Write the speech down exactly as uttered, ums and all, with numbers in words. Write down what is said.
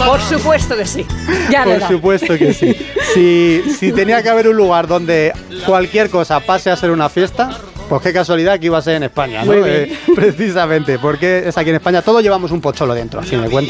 Por supuesto que sí. Ya Por supuesto que sí. Si, si tenía que haber un lugar donde cualquier cosa pase a ser una fiesta, pues qué casualidad que iba a ser en España, ¿no? Eh, precisamente, porque es aquí en España, todos llevamos un pocholo dentro, a fin de cuentas.